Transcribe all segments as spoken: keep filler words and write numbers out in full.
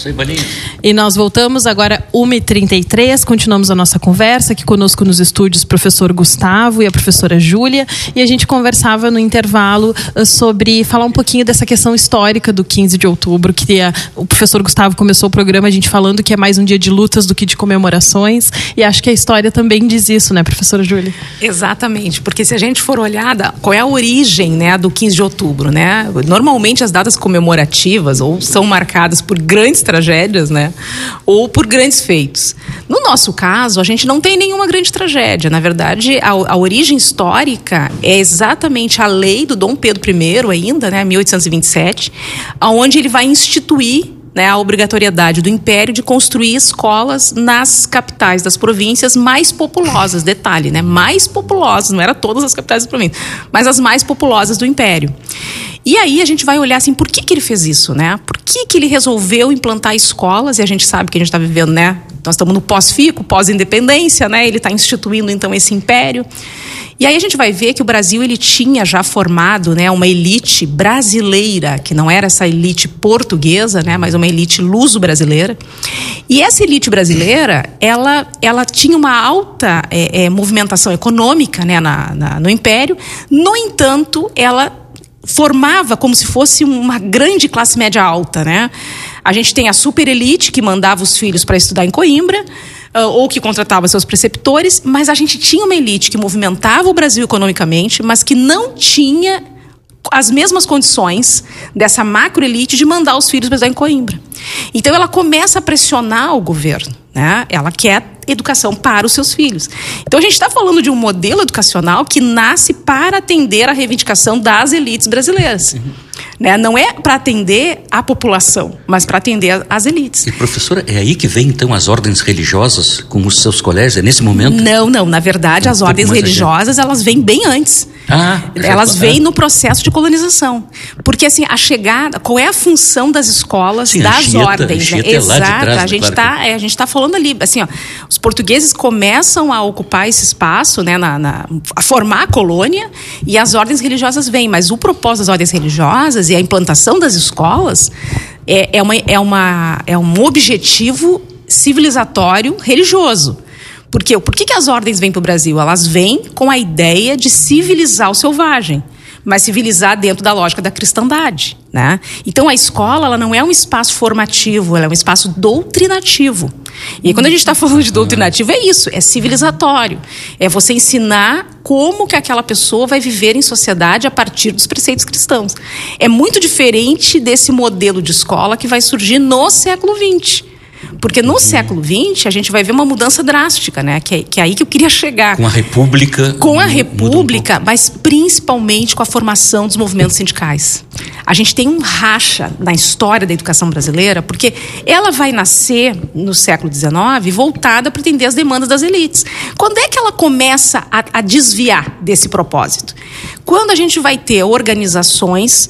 isso aí, Valinha. E nós voltamos agora uma e trinta e três, continuamos a nossa conversa, aqui conosco nos estúdios o professor Gustavo e a professora Júlia, e a gente conversava no intervalo sobre falar um pouquinho dessa questão histórica do quinze de outubro, que a, o professor Gustavo começou o programa a gente falando que é mais um dia de lutas do que de comemorações, e acho que a história também diz isso, né, professora Júlia? Exatamente, porque se a gente for olhar qual é a origem, né, do quinze de outubro, né, normalmente as datas comemorativas ou são marcadas por grandes tragédias, né, ou por grandes feitos. No nosso caso, a gente não tem nenhuma grande tragédia. Na verdade, a, a origem histórica é exatamente a lei do Dom Pedro I ainda, né, mil oitocentos e vinte e sete, onde ele vai instituir, né, a obrigatoriedade do Império de construir escolas nas capitais das províncias mais populosas. Detalhe, né? Mais populosas, não era todas as capitais das províncias, mas as mais populosas do Império. E aí a gente vai olhar assim, por que que ele fez isso, né? Por que que ele resolveu implantar escolas? E a gente sabe que a gente está vivendo, né? Nós estamos no pós-fico, pós-independência, né? Ele está instituindo, então, esse império. E aí a gente vai ver que o Brasil, ele tinha já formado, né, uma elite brasileira, que não era essa elite portuguesa, né, mas uma elite luso-brasileira. E essa elite brasileira, ela, ela tinha uma alta é, é, movimentação econômica, né, na, na, no Império. No entanto, ela formava como se fosse uma grande classe média alta, né? A gente tem a super elite que mandava os filhos para estudar em Coimbra, ou que contratava seus preceptores, mas a gente tinha uma elite que movimentava o Brasil economicamente, mas que não tinha as mesmas condições dessa macroelite de mandar os filhos para estudar em Coimbra. Então ela começa a pressionar o governo, né? Ela quer educação para os seus filhos. Então a gente está falando de um modelo educacional que nasce para atender a reivindicação das elites brasileiras. Uhum. Né? Não é para atender a população, mas para atender as elites. E professora, é aí que vem então as ordens religiosas com os seus colégios? É nesse momento? Não, não. Na verdade, as ordens religiosas, elas vêm bem antes. Ah, elas vêm no processo de colonização. Porque assim, a chegada, qual é a função das escolas, sim, das Anchieta, ordens? Anchieta Né? é lá de Exato. trás, a gente está claro que... é, a gente tá falando ali, assim, ó, os portugueses começam a ocupar esse espaço, né, na, na, a formar a colônia, e as ordens religiosas vêm. Mas o propósito das ordens religiosas e a implantação das escolas é, é, uma, é, uma, é um objetivo civilizatório religioso. Por quê? Por que que as ordens vêm para o Brasil? Elas vêm com a ideia de civilizar o selvagem, mas civilizar dentro da lógica da cristandade, né? Então a escola, ela não é um espaço formativo, ela é um espaço doutrinativo. E aí, quando a gente está falando de doutrinativo, é isso, é civilizatório. É você ensinar como que aquela pessoa vai viver em sociedade a partir dos preceitos cristãos. É muito diferente desse modelo de escola que vai surgir no século vinte. Porque no uhum. século vinte a gente vai ver uma mudança drástica, né? Que é, que é aí que eu queria chegar. Com a República. Com a República, um mas principalmente com a formação dos movimentos sindicais. A gente tem um racha na história da educação brasileira, porque ela vai nascer no século dezenove voltada para atender as demandas das elites. Quando é que ela começa a, a desviar desse propósito? Quando a gente vai ter organizações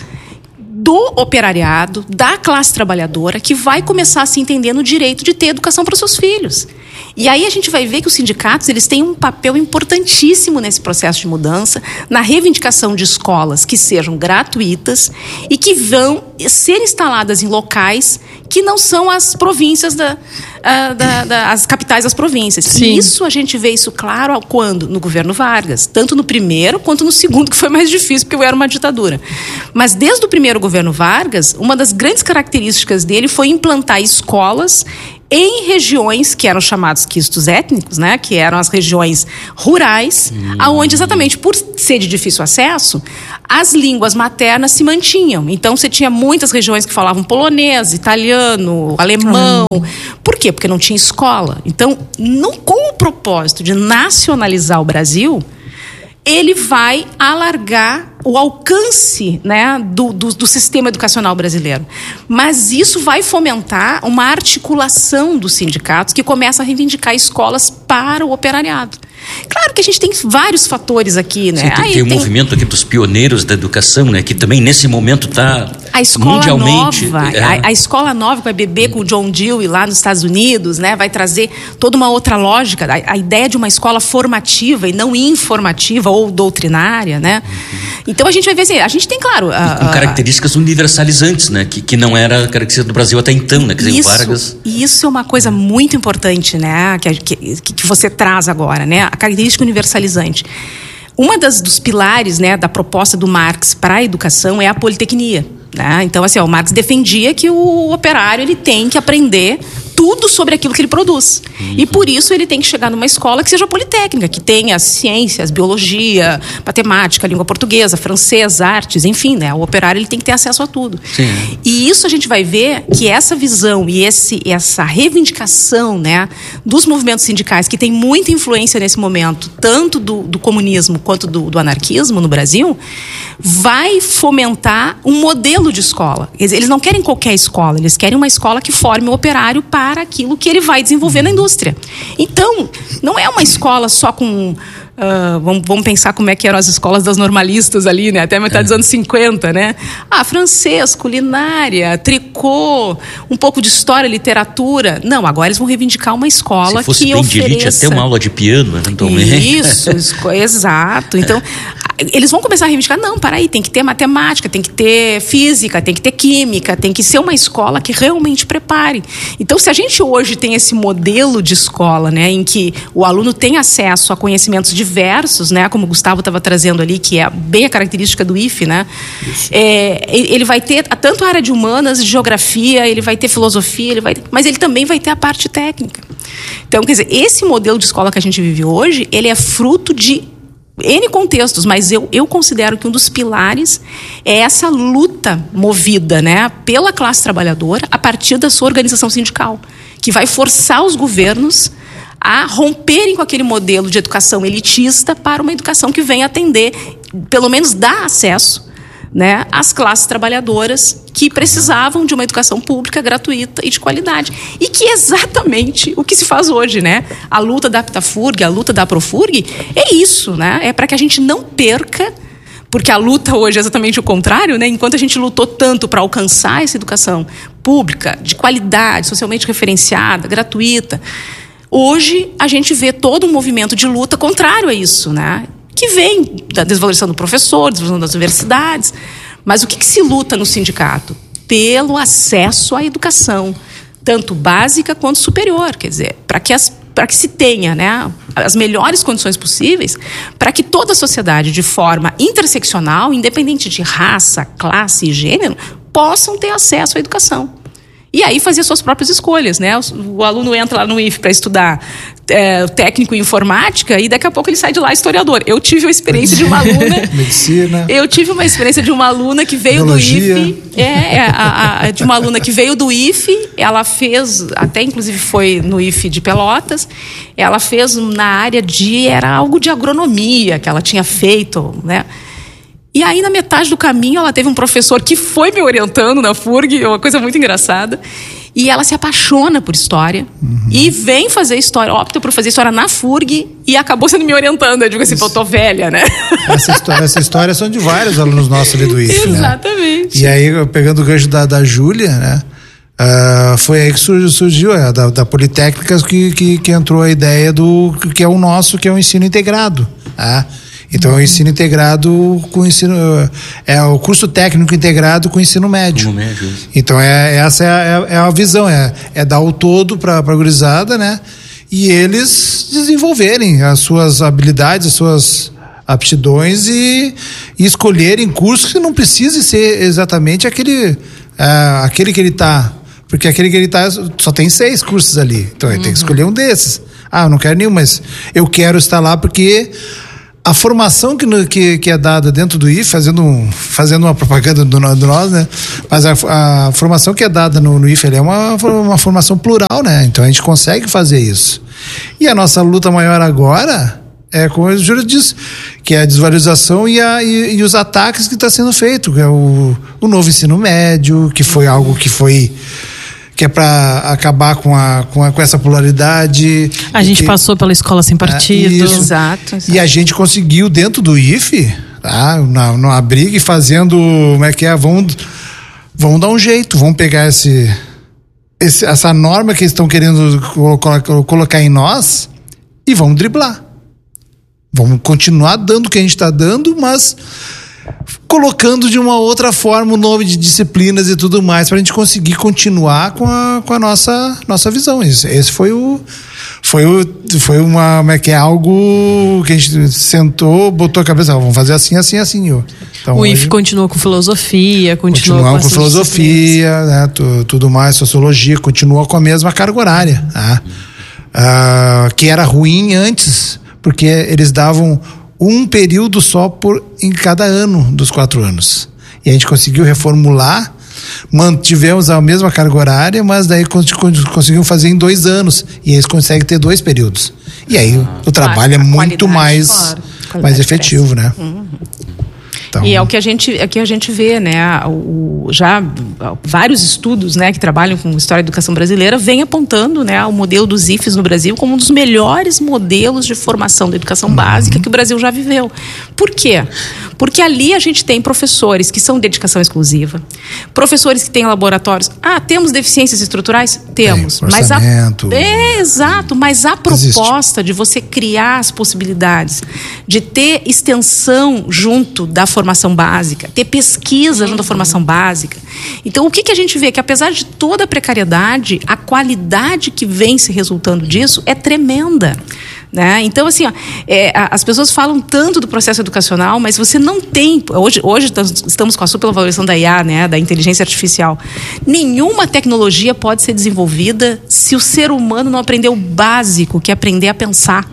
do operariado, da classe trabalhadora, que vai começar a se entender no direito de ter educação para os seus filhos. E aí a gente vai ver que os sindicatos, eles têm um papel importantíssimo nesse processo de mudança, na reivindicação de escolas que sejam gratuitas e que vão ser instaladas em locais que não são as províncias, da, a, da, da, as capitais das províncias. Sim. E isso, a gente vê isso claro quando? No governo Vargas. Tanto no primeiro quanto no segundo, que foi mais difícil, porque era uma ditadura. Mas desde o primeiro governo Vargas, uma das grandes características dele foi implantar escolas em regiões que eram chamados quistos étnicos, né, que eram as regiões rurais, hum. aonde exatamente por ser de difícil acesso, as línguas maternas se mantinham. Então você tinha muitas regiões que falavam polonês, italiano, alemão. Hum. Por quê? Porque não tinha escola. Então, no, com o propósito de nacionalizar o Brasil, ele vai alargar o alcance, né, do, do, do sistema educacional brasileiro. Mas isso vai fomentar uma articulação dos sindicatos que começa a reivindicar escolas para o operariado. Claro que a gente tem vários fatores aqui, né? Sim, tem, Aí tem um tem... movimento aqui dos pioneiros da educação, né? Que também nesse momento está mundialmente... Nova, é. a, a escola nova que vai beber com o John Dewey lá nos Estados Unidos, né? Vai trazer toda uma outra lógica, a, a ideia de uma escola formativa e não informativa ou doutrinária, né? Uhum. Então a gente vai ver assim, a gente tem, claro... A, com características universalizantes, né? Que, que não era característica do Brasil até então, né? Quer dizer, isso, o Vargas... Isso é uma coisa muito importante, né? Que, que, que você traz agora, né? A característica universalizante. Uma das dos pilares, né, da proposta do Marx para a educação é a politecnia, né? Então, assim, ó, o Marx defendia que o operário ele tem que aprender tudo sobre aquilo que ele produz. Uhum. E por isso ele tem que chegar numa escola que seja politécnica, que tenha ciências, biologia, matemática, língua portuguesa, francês, artes, enfim, né? O operário ele tem que ter acesso a tudo. Sim. E isso a gente vai ver que essa visão e esse, essa reivindicação, né, dos movimentos sindicais, que tem muita influência nesse momento, tanto do, do comunismo quanto do, do anarquismo no Brasil, vai fomentar um modelo de escola. Eles não querem qualquer escola, eles querem uma escola que forme o operário para para aquilo que ele vai desenvolver na indústria. Então, não é uma escola só com... Uh, vamos, vamos pensar como é que eram as escolas das normalistas ali, né? Até a metade é. dos anos cinquenta, né? Ah, francês, culinária, tricô, um pouco de história, literatura. Não, agora eles vão reivindicar uma escola Se fosse que bem ofereça... de elite, até uma aula de piano, eventualmente. Isso, exato. Então, eles vão começar a reivindicar, não, para aí, tem que ter matemática, tem que ter física, tem que ter química, tem que ser uma escola que realmente prepare. Então, se a gente hoje tem esse modelo de escola, né, em que o aluno tem acesso a conhecimentos diversos, né, como o Gustavo estava trazendo ali, que é bem a característica do I F E, né, é, ele vai ter tanto a área de humanas, de geografia, ele vai ter filosofia, ele vai, mas ele também vai ter a parte técnica. Então, quer dizer, esse modelo de escola que a gente vive hoje, ele é fruto de N contextos, mas eu, eu considero que um dos pilares é essa luta movida, né, pela classe trabalhadora a partir da sua organização sindical, que vai forçar os governos a romperem com aquele modelo de educação elitista para uma educação que venha atender, pelo menos dar acesso, né, às classes trabalhadoras que precisavam de uma educação pública gratuita e de qualidade. E que é exatamente o que se faz hoje, né? A luta da Aptafurg, a luta da Profurg, é isso, né? É para que a gente não perca, porque a luta hoje é exatamente o contrário, né? Enquanto a gente lutou tanto para alcançar essa educação pública, de qualidade, socialmente referenciada, gratuita, hoje a gente vê todo um movimento de luta contrário a isso, né? Que vem da desvalorização do professor, desvalorização das universidades. Mas o que, que se luta no sindicato? Pelo acesso à educação, tanto básica quanto superior. Quer dizer, para que, as, para que se tenha, né, as melhores condições possíveis para que toda a sociedade, de forma interseccional, independente de raça, classe e gênero, possam ter acesso à educação. E aí fazer suas próprias escolhas, né? O, o aluno entra lá no I F E para estudar é, técnico em informática e daqui a pouco ele sai de lá historiador. Eu tive uma experiência de uma aluna... Medicina. Eu tive uma experiência de uma aluna que veio biologia. do I F E. É, é a, a, de uma aluna que veio do I F E. Ela fez, até inclusive foi no I F E de Pelotas, ela fez na área de... Era algo de agronomia que ela tinha feito, né? E aí, na metade do caminho, ela teve um professor que foi me orientando na F U R G, uma coisa muito engraçada. E ela se apaixona por história. Uhum. E vem fazer história, opta por fazer história na F U R G e acabou sendo me orientando. Eu digo assim, pô, eu tô velha, né? Essa história, essa história são de vários alunos nossos ali do I F E, exatamente. Né? E aí, pegando o gancho da, da Júlia, né? Uh, foi aí que surgiu, surgiu é, da, da Politécnica que, que, que entrou a ideia do que é o nosso, que é o ensino integrado. Tá? Então é o ensino integrado com o ensino. É o curso técnico integrado com o ensino médio. No médio. Então é, essa é a, é a visão, é, é dar o todo para a gurizada, né? E eles desenvolverem as suas habilidades, as suas aptidões e, e escolherem cursos que não precise ser exatamente aquele, uh, aquele que ele está. Porque aquele que ele está só tem seis cursos ali. Então ele uhum. tem que escolher um desses. Ah, eu não quero nenhum, mas eu quero estar lá porque a formação que, que, que é dada dentro do I F E, fazendo, fazendo uma propaganda do, do nós, né? Mas a, a formação que é dada no, no I F E é uma, uma formação plural, né? Então a gente consegue fazer isso. E a nossa luta maior agora é, como o Júlio diz, que é a desvalorização e, a, e, e os ataques que está sendo feito, que é o, o novo ensino médio, que foi algo que foi que é para acabar com, a, com, a, com essa polaridade. A gente que, passou pela escola sem partido. É, isso. Exato, exato. E a gente conseguiu, dentro do I F, tá, na, na briga e fazendo, como é que é, vamos, vamos dar um jeito, vamos pegar esse, esse, essa norma que eles estão querendo colocar, colocar em nós e vamos driblar. Vamos continuar dando o que a gente está dando, mas colocando de uma outra forma o nome de disciplinas e tudo mais, para a gente conseguir continuar com a, com a nossa, nossa visão. Esse, esse foi o foi o foi uma como é que é algo que a gente sentou, botou a cabeça, vamos fazer assim, assim, assim. Então, o I F hoje, continuou com filosofia, continua continuou com, com filosofia, né, tu, tudo mais, sociologia, continua com a mesma carga horária, né? uh, que era ruim antes, porque eles davam um período só por, em cada ano dos quatro anos. E a gente conseguiu reformular, mantivemos a mesma carga horária, mas daí conseguimos fazer em dois anos. E eles conseguem ter dois períodos. E aí ah, o trabalho claro, é muito mais, claro, mais efetivo, né? Uhum. Então, e é o que a gente, é que a gente vê, né? O, já vários estudos, né, que trabalham com história da educação brasileira vêm apontando, né, o modelo dos I Fs no Brasil como um dos melhores modelos de formação da educação uhum. básica que o Brasil já viveu. Por quê? Porque ali a gente tem professores que são dedicação exclusiva, professores que têm laboratórios. Ah, temos deficiências estruturais? Temos. Tem, mas a, é, né? exato, mas a proposta Existe. de você criar as possibilidades, de ter extensão junto da formação básica, ter pesquisa junto à formação básica. Então, o que, que a gente vê? Que apesar de toda a precariedade, a qualidade que vem se resultando disso é tremenda. Né? Então, assim, ó, é, as pessoas falam tanto do processo educacional, mas você não tem... Hoje, hoje estamos com a supervalorização da I A, né, da inteligência artificial. Nenhuma tecnologia pode ser desenvolvida se o ser humano não aprender o básico, que é aprender a pensar.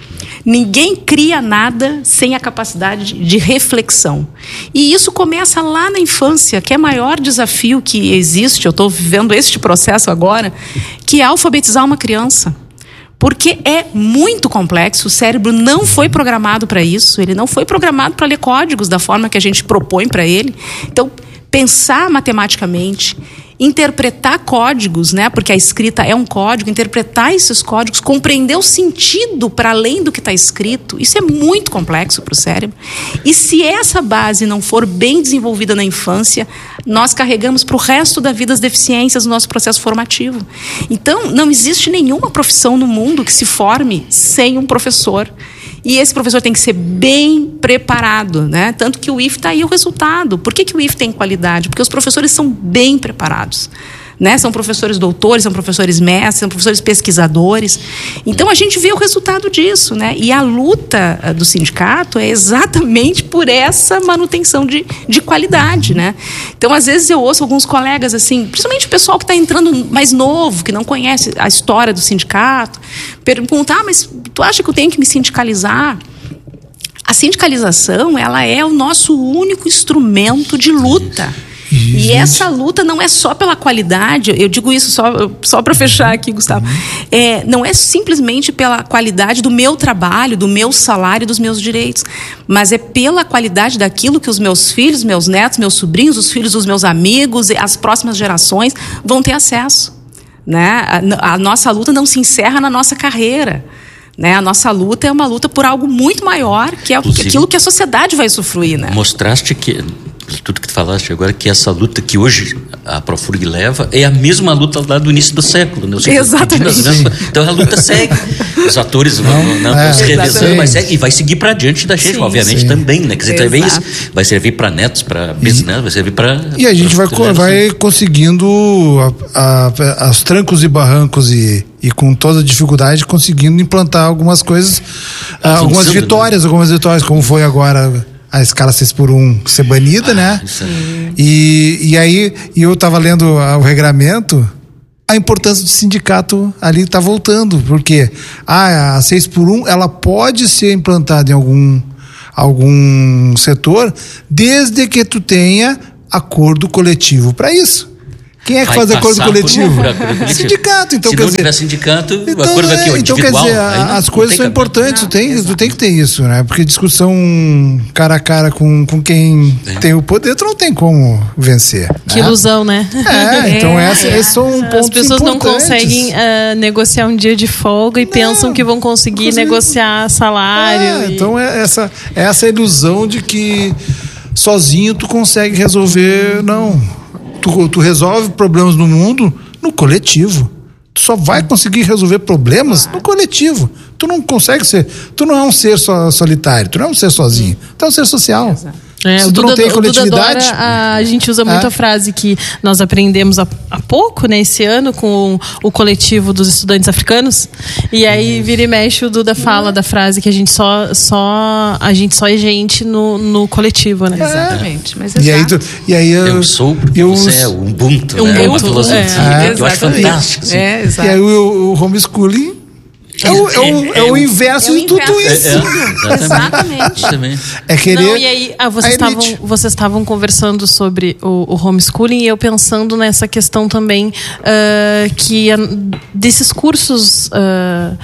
Ninguém cria nada sem a capacidade de reflexão. E isso começa lá na infância, que é o maior desafio que existe. Eu estou vivendo este processo agora, que é alfabetizar uma criança. Porque é muito complexo, o cérebro não foi programado para isso, ele não foi programado para ler códigos da forma que a gente propõe para ele. Então, pensar matematicamente, interpretar códigos, né? Porque a escrita é um código, interpretar esses códigos, compreender o sentido para além do que está escrito, isso é muito complexo para o cérebro. E se essa base não for bem desenvolvida na infância, nós carregamos para o resto da vida as deficiências no nosso processo formativo. Então, não existe nenhuma profissão no mundo que se forme sem um professor. E esse professor tem que ser bem preparado, né? Tanto que o I F está aí o resultado. Por que que o I F tem qualidade? Porque os professores são bem preparados, né? São professores doutores, são professores mestres, são professores pesquisadores. Então a gente vê o resultado disso, né? E a luta do sindicato é exatamente por essa manutenção de, de qualidade, né? Então às vezes eu ouço alguns colegas assim, principalmente o pessoal que está entrando mais novo, que não conhece a história do sindicato, perguntar, ah, mas tu acha que eu tenho que me sindicalizar? A sindicalização, ela é o nosso único instrumento de luta. Isso. E essa luta não é só pela qualidade, eu digo isso só, só para fechar aqui, Gustavo, uhum. é, não é simplesmente pela qualidade do meu trabalho, do meu salário, dos meus direitos, mas é pela qualidade daquilo que os meus filhos, meus netos, meus sobrinhos, os filhos dos meus amigos, as próximas gerações vão ter acesso, né? A, a nossa luta não se encerra na nossa carreira. Né? A nossa luta é uma luta por algo muito maior, que é Inclusive, aquilo que a sociedade vai usufruir, né? Mostraste que tudo que tu falaste agora, que essa luta que hoje a Profurg leva é a mesma luta lá do início do século, né? Exatamente. Então a luta segue, os atores vão, não, é, se revezando, mas segue, e vai seguir para diante da gente, sim, obviamente, sim. também, né? Quer dizer, também isso vai servir para netos, para bisnetos, vai servir para... E a gente vai, vai conseguindo a, a, aos trancos e barrancos e e com toda a dificuldade conseguindo implantar algumas coisas, ah, algumas vitórias, né? algumas vitórias, como foi agora a escala seis por um ser banida, ah, né? E, e aí, e eu estava lendo o regramento, a importância do sindicato ali está voltando, porque ah, a seis por um ela pode ser implantada em algum, algum setor, desde que tu tenha acordo coletivo para isso. Quem é que vai faz acordo passar coletivo? por acordo coletivo. Sindicato, então Se quer não dizer, tiver sindicato, então, o acordo aqui, é, ó, então individual. quer dizer, Aí não- as não coisas tem são cabimento. importantes, tu tem, tu tem que ter isso, né? Porque discussão cara a cara com, com quem É. tem o poder, tu não tem como vencer. Que né? ilusão, né? É, então É, essa, é. esses são pontos As pessoas não importantes. conseguem ah, negociar um dia de folga e pensam que vão conseguir consegue. negociar salário. É, e- então é essa, é essa ilusão de que sozinho tu consegue resolver. Não. Tu, tu resolve problemas no mundo no coletivo. Tu só vai conseguir resolver problemas no coletivo. Tu não consegue ser. Tu não é um ser so, solitário, tu não é um ser sozinho. Tu é um ser social. É, Se o tu Duda, não tem o Duda coletividade. adora, a, a gente usa muito É. a frase que nós aprendemos há, há pouco, né, esse ano, com o, o coletivo dos estudantes africanos. E aí, vira e mexe, o Duda fala da frase que a gente só, só, a gente só é gente no, no coletivo, né? Exatamente. Mas E aí, exato. tu, e aí eu, Eu sou porque eu, você é o Ubuntu, né? Ubuntu, Uma filosofia é. que eu acho Exatamente. fantástica. Assim. É, E exato. aí o, o homeschooling é o, é o, é o inverso É o de tudo inverso. isso. É, Exatamente. Exatamente. É querer. Não, e aí, ah, vocês a estavam elite. vocês estavam conversando sobre o, o homeschooling e eu pensando nessa questão também ah, que ah, desses cursos ah,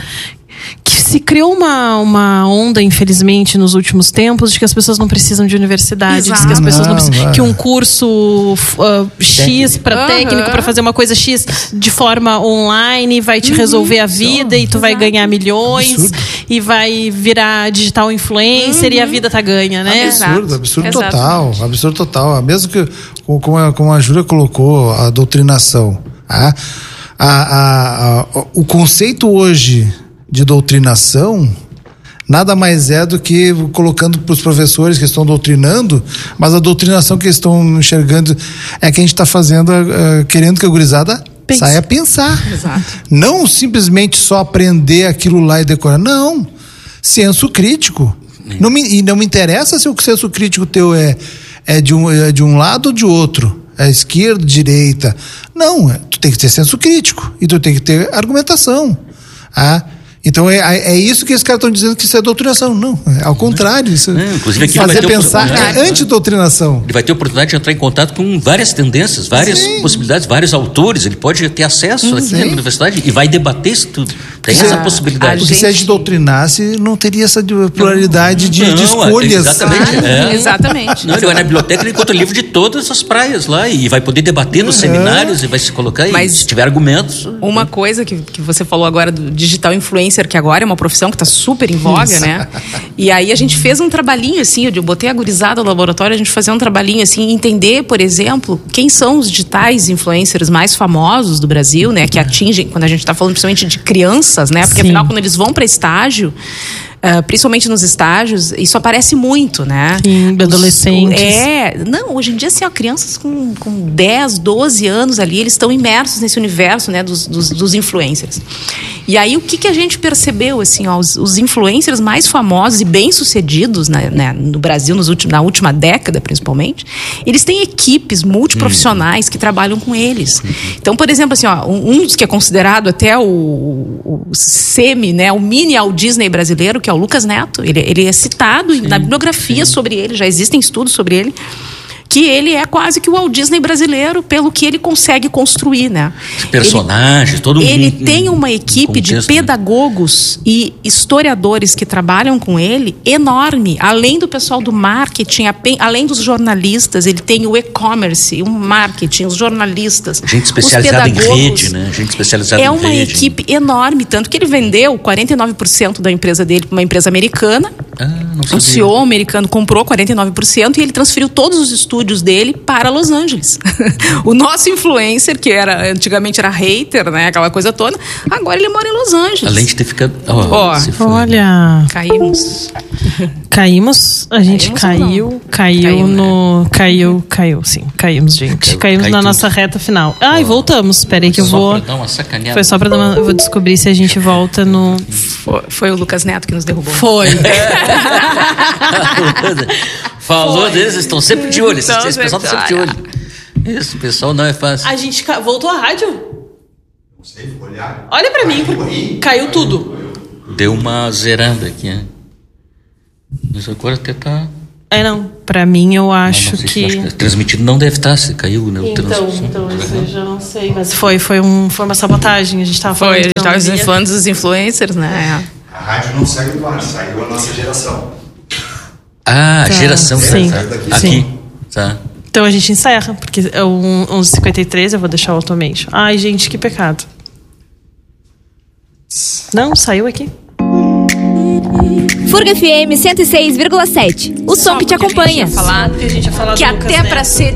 que se criou uma, uma onda, infelizmente, nos últimos tempos, de que as pessoas não precisam de universidade, de que as pessoas não, Não, precisam, é. que um curso ah, X para Aham. técnico para fazer uma coisa X de forma online vai te resolver a vida e tu vai ganhar milhões Absurdo. e vai virar digital influencer e a vida tá ganha, né? Exato. Absurdo, absurdo Exatamente. total, absurdo total. Mesmo que, como a, como a Júlia colocou, a doutrinação. A, a, a, a, o conceito hoje de doutrinação nada mais é do que colocando para os professores que estão doutrinando, mas a doutrinação que eles estão enxergando é que a gente está fazendo, uh, querendo que a gurizada Pense. saia a pensar. Exato. Não simplesmente só aprender aquilo lá e decorar. Não. Senso crítico. Não me, e não me interessa se o senso crítico teu é, é, de, um, é de um lado ou de outro. É esquerda, direita. Não. É, tu tem que ter senso crítico. E tu tem que ter argumentação. Ah, então é, é isso que esses caras estão dizendo que isso é doutrinação. Não, é ao contrário. Isso, É, inclusive aqui fazer vai ter pensar oportunidade, é né? antidoutrinação. Ele vai ter a oportunidade de entrar em contato com várias tendências, várias Sim. possibilidades, vários autores. Ele pode ter acesso aqui Sim. na universidade e vai debater isso tudo. Tem Sim. essa A possibilidade. Porque se a gente doutrinasse, não teria essa pluralidade de, de Não, escolhas. exatamente. É. Exatamente. Não, ele vai na biblioteca e encontra livro de todas as praias lá e vai poder debater nos seminários e vai se colocar aí. Mas- Se tiver argumentos. Uma coisa que, que você falou agora do digital influencer, que agora é uma profissão que está super em voga, Isso. né? E aí a gente fez um trabalhinho assim, eu botei a gurizada no laboratório, a gente fazia um trabalhinho assim, entender, por exemplo, quem são os digitais influencers mais famosos do Brasil, né? Que atingem, quando a gente está falando principalmente de crianças, né? Porque Sim. afinal, quando eles vão para estágio, Uh, principalmente nos estágios, isso aparece muito, né? Sim, Os- adolescentes. É, não, hoje em dia, assim, ó, crianças com, com dez, doze anos ali, eles estão imersos nesse universo, né, dos, dos, dos influencers. E aí, o que, que a gente percebeu, assim, ó, os, os influencers mais famosos e bem-sucedidos, né, né, no Brasil, nos últimos, na última década, principalmente, eles têm equipes multiprofissionais que trabalham com eles. Então, por exemplo, assim, ó, um, um dos que é considerado até o, o, o semi, né, o mini Walt Disney brasileiro, que é o Lucas Neto. Ele, ele é citado na bibliografia sobre ele, já existem estudos sobre ele, que ele é quase que o Walt Disney brasileiro pelo que ele consegue construir, né? Personagens, ele, todo mundo. Ele tem uma equipe de contexto, né? pedagogos e historiadores que trabalham com ele enorme. Além do pessoal do marketing, ape- além dos jornalistas, ele tem o e-commerce, o marketing, os jornalistas, Gente os especializada em pedagogos. rede, né? Gente especializada É em uma rede. equipe enorme, tanto que ele vendeu quarenta e nove por cento da empresa dele para uma empresa americana. Ah, não O sabia. C E O americano comprou quarenta e nove por cento e ele transferiu todos os estúdios dele para Los Angeles. O nosso influencer, que era antigamente era hater, né, aquela coisa toda, agora ele mora em Los Angeles. Além de ter ficado. Ó, Ó, se foi. Olha, Caímos. caímos, a gente Caímos ou caiu, não? caiu Caiu, no, caiu, caiu, sim, caímos, gente, Caiu- caímos caiu na tudo. nossa reta final. Ai, voltamos, peraí que eu Só vou, pra dar uma sacaneada. foi só pra dar uma, eu vou descobrir se a gente volta no, Foi, foi o Lucas Neto que nos derrubou. foi, Falou deles, estão sempre de olho. Esse, Estão esse pessoal está sempre de olho. Isso, o pessoal não é fácil. a gente ca- voltou a rádio? Não sei, vou olhar. Olha pra mim, porque caiu tudo. Deu uma zerada aqui, né? Mas agora até tá. É, não. Pra mim, eu acho não, não que... Acho que transmitido não deve estar, se caiu, né? Então, trans... então isso eu já não sei. Mas foi, foi, um, foi uma sabotagem. A gente tava falando. Foi, a gente tava falando dos influencers, né? A rádio não segue no ar, saiu a nossa geração. Ah, tá. geração. Sim. Tá. Aqui. Sim. Tá. Então a gente encerra, porque é o onze e cinquenta e três, eu vou deixar o automation. Ai, gente, que pecado. Não, saiu aqui. Furga F M cento e seis vírgula sete. O som que te acompanha. Que a gente ia falar, que, a gente ia falar que até para ser